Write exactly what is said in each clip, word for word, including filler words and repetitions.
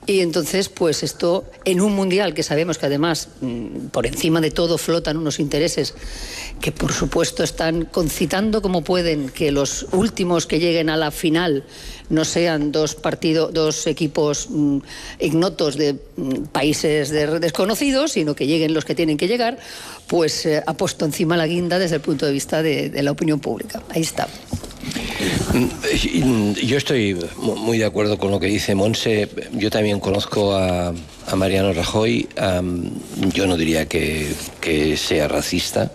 Y entonces, pues esto, en un mundial que sabemos que además, por encima de todo, flotan unos intereses que por supuesto están concitando como pueden que los últimos que lleguen a la final no sean dos partidos, dos equipos mm, ignotos de mm, países de, desconocidos, sino que lleguen los que tienen que llegar, pues eh, ha puesto encima la guinda desde el punto de vista de, de la opinión pública. Ahí está. Yo estoy muy de acuerdo con lo que dice Monse. Yo también conozco a, a Mariano Rajoy. Um, yo no diría que, que sea racista,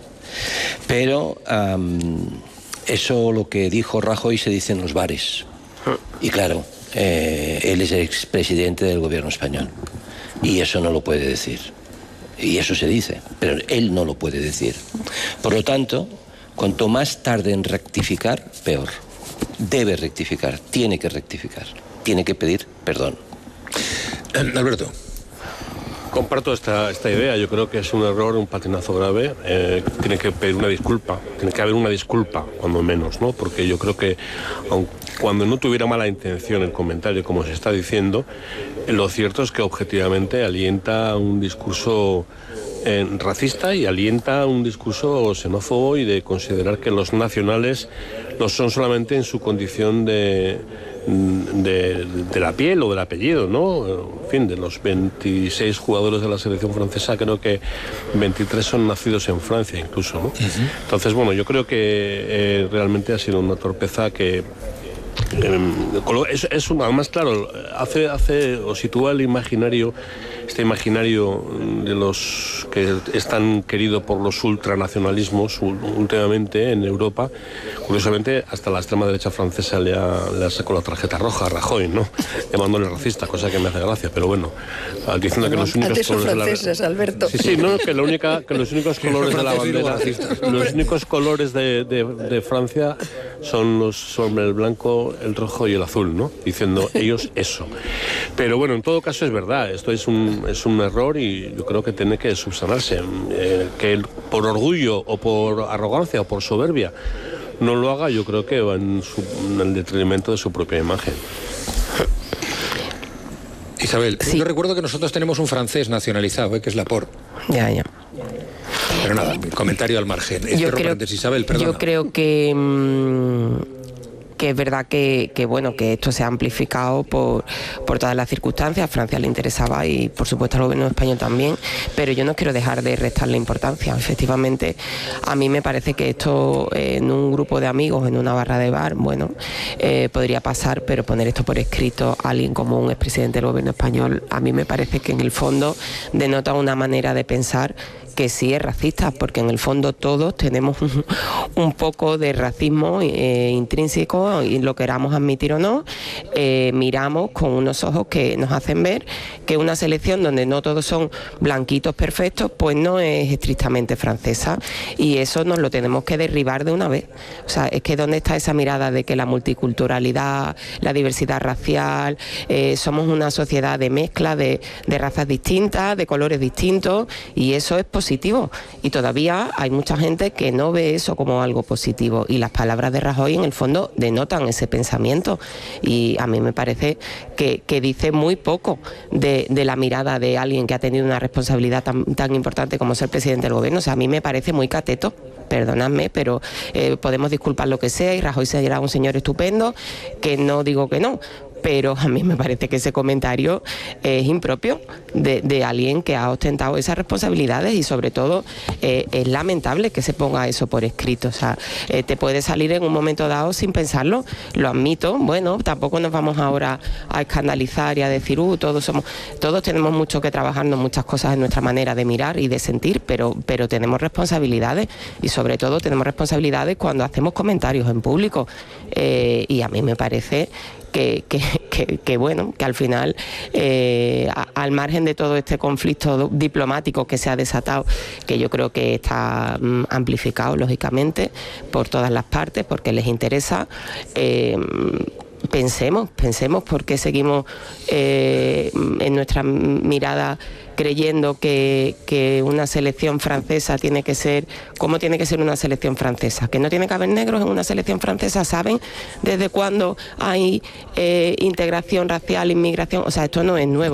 pero um, eso lo que dijo Rajoy se dice en los bares. Y claro, eh, él es el expresidente del gobierno español y eso no lo puede decir. Y eso se dice, pero él no lo puede decir. Por lo tanto, cuanto más tarde en rectificar, peor. Debe rectificar, tiene que rectificar, tiene que pedir perdón. Alberto. Comparto esta, esta idea. Yo creo que es un error, un patinazo grave. Eh, tiene que pedir una disculpa, tiene que haber una disculpa, cuando menos, ¿no? Porque yo creo que, aun cuando no tuviera mala intención el comentario, como se está diciendo, lo cierto es que objetivamente alienta un discurso eh, racista y alienta un discurso xenófobo y de considerar que los nacionales lo son solamente en su condición de... De, de la piel o del apellido, ¿no? En fin, de los veintiséis jugadores de la selección francesa, creo que veintitrés son nacidos en Francia incluso, ¿no? Uh-huh. Entonces, bueno, yo creo que eh, realmente ha sido una torpeza que eh, es, es un, además, claro, hace, hace o sitúa el imaginario, este imaginario de los que están queridos por los ultranacionalismos últimamente en Europa. Curiosamente, hasta la extrema derecha francesa le ha, le ha sacado la tarjeta roja a Rajoy, ¿no? Llamándole racista, cosa que me hace gracia, pero bueno, diciendo que los únicos colores franceses, de la... Alberto. Sí, sí, no, que, la única, que los únicos colores de la bandera, los únicos colores de, de, de Francia son los son el blanco, el rojo y el azul, ¿no? Diciendo ellos eso. Pero bueno, en todo caso es verdad, esto es un es un error y yo creo que tiene que subsanarse. Eh, que él, por orgullo o por arrogancia o por soberbia no lo haga, yo creo que va en, su, en el detrimento de su propia imagen. Isabel, sí. Yo recuerdo que nosotros tenemos un francés nacionalizado, ¿eh? Que es Laporte. Ya, ya. Pero nada, comentario al margen. Yo creo, Isabel, perdona. yo creo que... Mmm... que es verdad que, que bueno que esto se ha amplificado por, por todas las circunstancias. A Francia le interesaba y por supuesto al gobierno español también, pero yo no quiero dejar de restarle importancia. Efectivamente, a mí me parece que esto eh, en un grupo de amigos, en una barra de bar, bueno, eh, podría pasar, pero poner esto por escrito a alguien como un expresidente del gobierno español, a mí me parece que en el fondo denota una manera de pensar que sí es racista, porque en el fondo todos tenemos un, un poco de racismo eh, intrínseco, y lo queramos admitir o no, eh, miramos con unos ojos que nos hacen ver que una selección donde no todos son blanquitos perfectos, pues no es estrictamente francesa, y eso nos lo tenemos que derribar de una vez. O sea, es que ¿dónde está esa mirada de que la multiculturalidad, la diversidad racial, eh, somos una sociedad de mezcla de, de razas distintas, de colores distintos, y eso es positivo? Y todavía hay mucha gente que no ve eso como algo positivo, y las palabras de Rajoy en el fondo denotan ese pensamiento, y a mí me parece que, que dice muy poco de, de la mirada de alguien que ha tenido una responsabilidad tan, tan importante como ser presidente del gobierno. O sea, a mí me parece muy cateto, perdonadme, pero eh, podemos disculpar lo que sea y Rajoy será un señor estupendo, que no digo que no, pero a mí me parece que ese comentario es impropio de, de alguien que ha ostentado esas responsabilidades, y sobre todo eh, es lamentable que se ponga eso por escrito. O sea, eh, te puede salir en un momento dado sin pensarlo, lo admito. Bueno, tampoco nos vamos ahora a escandalizar y a decir, uh, todos somos, todos tenemos mucho que trabajarnos, muchas cosas en nuestra manera de mirar y de sentir, pero, pero tenemos responsabilidades, y sobre todo tenemos responsabilidades cuando hacemos comentarios en público, eh, y a mí me parece Que, que, que, que bueno, que al final, eh, a, al margen de todo este conflicto diplomático que se ha desatado, que yo creo que está mm, amplificado, lógicamente, por todas las partes, porque les interesa, eh, pensemos, pensemos por qué seguimos eh, en nuestra mirada creyendo que, que una selección francesa tiene que ser, ¿cómo tiene que ser una selección francesa? Que no tiene que haber negros en una selección francesa. ¿Saben desde cuándo hay eh, integración racial, inmigración? O sea, esto no es nuevo.